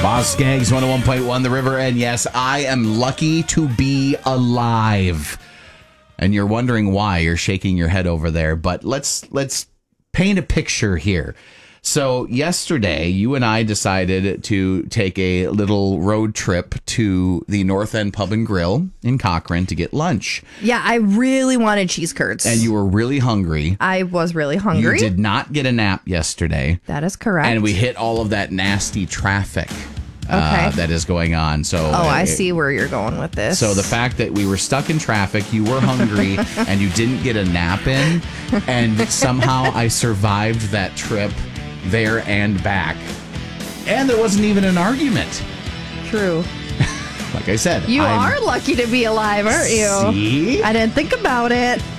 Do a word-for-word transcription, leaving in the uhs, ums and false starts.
Boss Skaggs, one oh one point one The River, and yes, I am lucky to be alive. And you're wondering why you're shaking your head over there, but let's let's paint a picture here. So yesterday, you and I decided to take a little road trip to the North End Pub and Grill in Cochrane to get lunch. Yeah, I really wanted cheese curds. And you were really hungry. I was really hungry. You did not get a nap yesterday. That is correct. And we hit all of that nasty traffic uh, Okay. that is going on. So Oh, I uh, see where you're going with this. So the fact that we were stuck in traffic, you were hungry, and you didn't get a nap in, and somehow I survived that trip there and back. And there wasn't even an argument. True. Like I said, You I'm, are lucky to be alive, aren't you? See? I didn't think about it.